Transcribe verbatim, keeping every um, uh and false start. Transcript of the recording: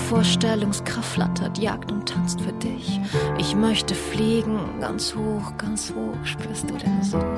Vorstellungskraft flattert, jagt und tanzt für dich. Ich möchte fliegen, ganz hoch, ganz hoch, spürst du den Sog?